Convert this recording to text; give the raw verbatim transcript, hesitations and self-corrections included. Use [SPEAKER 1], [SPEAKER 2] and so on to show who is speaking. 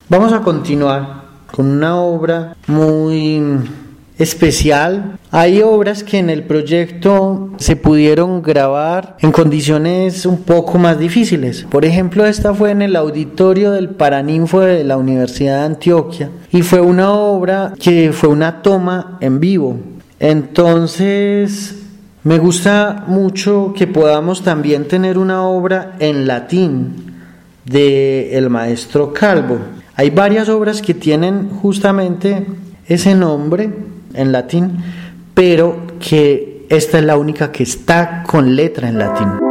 [SPEAKER 1] Vamos a continuar con una obra muy especial. Hay obras que en el proyecto se pudieron grabar en condiciones un poco más difíciles. Por ejemplo, esta fue en el auditorio del Paraninfo de la Universidad de Antioquia y fue una obra que fue una toma en vivo. Entonces, me gusta mucho que podamos también tener una obra en latín de el maestro Calvo. Hay varias obras que tienen justamente ese nombre en latín, pero que esta es la única que está con letra en latín.